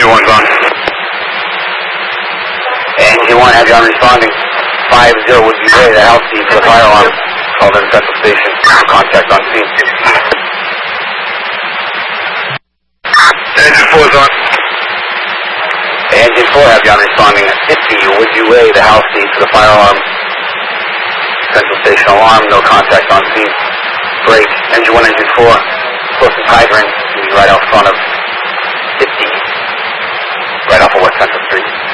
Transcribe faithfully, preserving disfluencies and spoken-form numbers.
Engine one's on. Engine one, have you on responding. five zero would be ready. The house needs the fire alarm. Called in Central Station. Contact on scene. Engine four's on. Engine four, have you on responding. fifty would you weigh. The house needs the fire alarm. Central Station alarm. No contact on scene. Break. Engine one, engine four. Closest hydrant. Right out front of fifty. Right off of West Central Street.